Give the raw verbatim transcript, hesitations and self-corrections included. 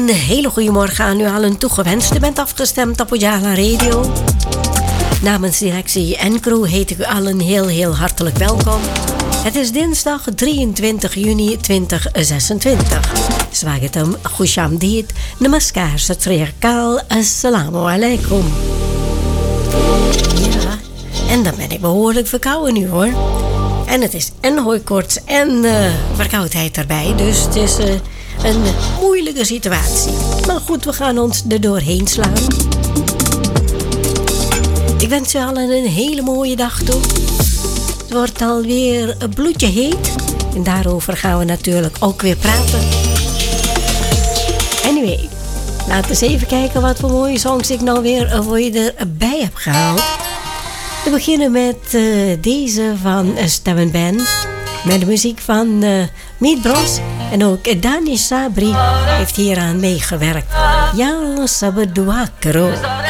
Een hele goede morgen aan u allen toegewenst. U bent afgestemd op Ojala Radio. Namens directie en crew heet ik u allen heel heel hartelijk welkom. Het is dinsdag drieëntwintig juni tweeduizend zesentwintig. Swagatam Khusham Deed, Namaskar Satriyakal, Assalamu alaikum. Ja, en dan ben ik behoorlijk verkouden nu hoor. En het is en hooikoorts en uh, verkoudheid erbij. Dus het is uh, een moeilijke situatie. Maar goed, we gaan ons er doorheen slaan. Ik wens u allen een hele mooie dag toe. Het wordt alweer een bloedje heet. En daarover gaan we natuurlijk ook weer praten. Anyway, laten we eens even kijken wat voor mooie songs ik nou weer voor je erbij heb gehaald. We beginnen met uh, deze van uh, Stem Band. Met de muziek van uh, Meet Bros. En ook Danish Sabri heeft hieraan meegewerkt. Ja, Sabadua Karo.